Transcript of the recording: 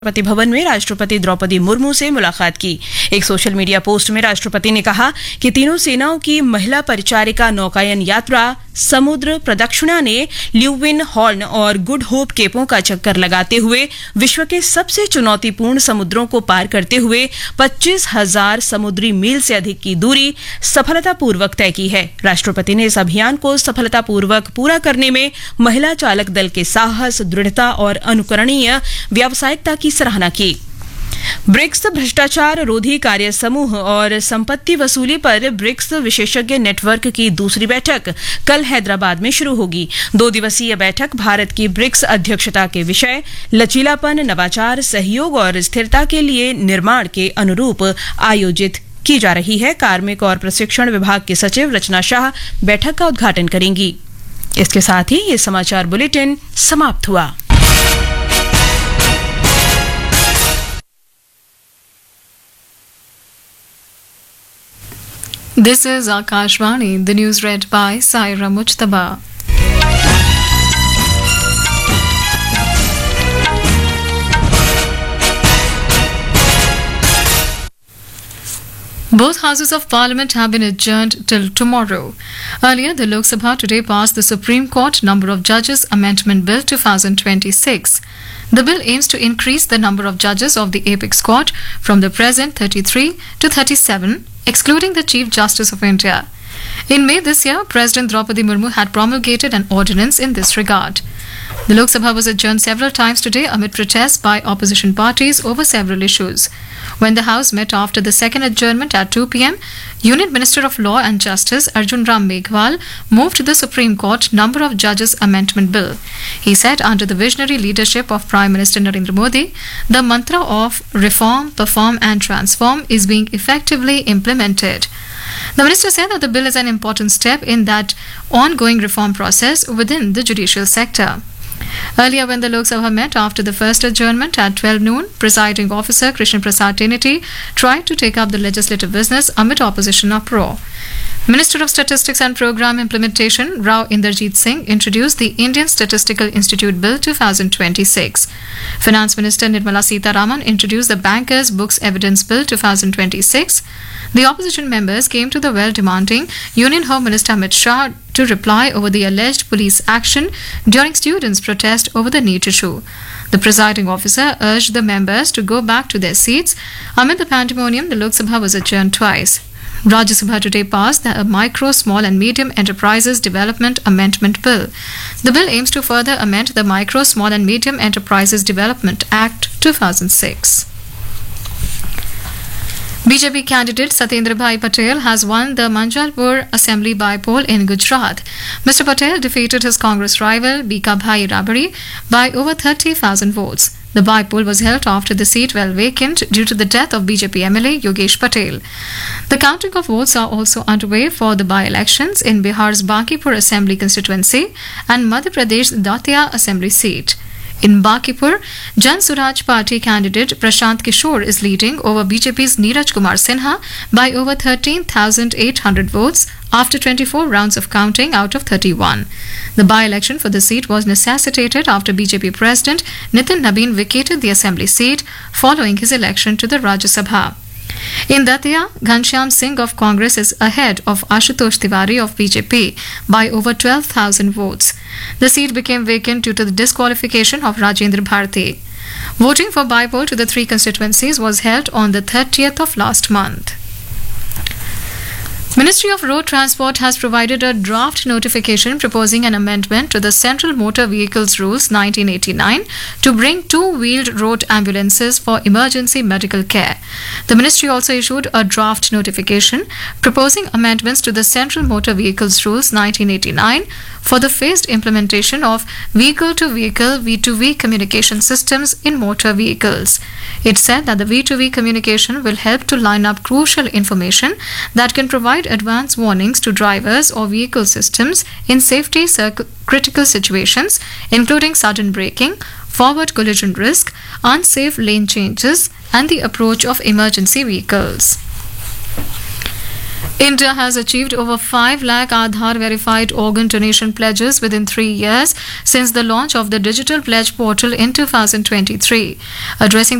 राष्ट्रपति भवन में राष्ट्रपति द्रौपदी मुर्मू से मुलाकात की। एक सोशल मीडिया पोस्ट में राष्ट्रपति ने कहा कि तीनों सेनाओं की महिला परिचारिका नौकायन यात्रा समुद्र प्रदक्षिणा ने ल्यूविन, हॉर्न और गुड होप केपों का चक्कर लगाते हुए विश्व के सबसे चुनौतीपूर्ण समुद्रों को पार करते हुए 25,000 समुद्री मील से अधिक की दूरी सफलतापूर्वक तय की है। राष्ट्रपति ने इस अभियान को सफलतापूर्वक पूरा करने में महिला चालक दल के साहस, दृढ़ता और अनुकरणीय व्यावसायिकता की सराहना की। ब्रिक्स भ्रष्टाचार रोधी कार्य समूह और संपत्ति वसूली पर ब्रिक्स विशेषज्ञ नेटवर्क की दूसरी बैठक कल हैदराबाद में शुरू होगी। 2 दिवसीय बैठक भारत की ब्रिक्स अध्यक्षता के विषय लचीलापन, नवाचार, सहयोग और स्थिरता के लिए निर्माण के अनुरूप आयोजित की जा रही है। कार्मिक और प्रशिक्षण विभाग के सचिव रचना शाह बैठक का उद्घाटन करेंगी। इसके साथ ही ये समाचार बुलेटिन समाप्त हुआ। This is Akashvani, the news read by Saira Mujtaba. Both houses of parliament have been adjourned till tomorrow. Earlier, the Lok Sabha today passed the Supreme Court Number of Judges Amendment Bill 2026. The bill aims to increase the number of judges of the Apex Court from the present 33 to 37, excluding the Chief Justice of India. In May this year, President Draupadi Murmu had promulgated an ordinance in this regard. The Lok Sabha was adjourned several times today amid protests by opposition parties over several issues. When the House met after the second adjournment at 2 p.m., Union Minister of Law and Justice Arjun Ram Meghwal moved the Supreme Court Number of Judges Amendment Bill. He said under the visionary leadership of Prime Minister Narendra Modi, the mantra of reform, perform and transform is being effectively implemented. The minister said that the bill is an important step in that ongoing reform process within the judicial sector. Earlier, when the Lok Sabha met after the first adjournment at 12 noon, presiding officer Krishna Prasad Teneti tried to take up the legislative business amid opposition uproar. Minister of Statistics and Program Implementation Rao Inderjeet Singh introduced the Indian Statistical Institute Bill 2026. Finance Minister Nirmala Sitharaman introduced the Bankers Books Evidence Bill 2026. The opposition members came to the well demanding Union Home Minister Amit Shah to reply over the alleged police action during students' protest over the NEET issue. The presiding officer urged the members to go back to their seats. Amid the pandemonium, the Lok Sabha was adjourned twice. Rajya Sabha today passed the Micro, Small and Medium Enterprises Development Amendment Bill. The bill aims to further amend the Micro, Small and Medium Enterprises Development Act 2006. BJP candidate Satyendra Bhai Patel has won the Manjalpur Assembly by-poll in Gujarat. Mr. Patel defeated his Congress rival Bika Bhai Rabari by over 30,000 votes. The by-poll was held after the seat fell vacant due to the death of BJP MLA Yogesh Patel. The counting of votes are also underway for the by-elections in Bihar's Bakipur Assembly constituency and Madhya Pradesh Datia Assembly seat. In Bakipur, Jan Suraj Party candidate Prashant Kishore is leading over BJP's Neeraj Kumar Sinha by over 13,800 votes after 24 rounds of counting out of 31. The by-election for the seat was necessitated after BJP President Nitin Nabin vacated the assembly seat following his election to the Rajya Sabha. In Datia, Ghanshyam Singh of Congress is ahead of Ashutosh Tiwari of BJP by over 12,000 votes. The seat became vacant due to the disqualification of Rajendra Bharti. Voting for by-poll to the 3 constituencies was held on the 30th of last month. Ministry of Road Transport has provided a draft notification proposing an amendment to the Central Motor Vehicles Rules 1989 to bring two-wheeled road ambulances for emergency medical care. The ministry also issued a draft notification proposing amendments to the Central Motor Vehicles Rules 1989 for the phased implementation of vehicle-to-vehicle V2V communication systems in motor vehicles. It said that the V2V communication will help to line up crucial information that can provide advance warnings to drivers or vehicle systems in safety critical situations, including sudden braking, forward collision risk, unsafe lane changes, and the approach of emergency vehicles. India has achieved over 5 lakh Aadhaar verified organ donation pledges within 3 years since the launch of the digital pledge portal in 2023. Addressing